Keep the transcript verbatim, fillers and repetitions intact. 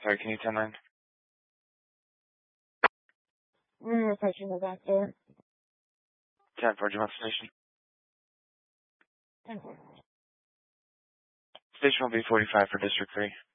Sorry, can you ten nine? I'm approaching the back door. ten four, do you want station? ten four. Station will be forty-five for District three.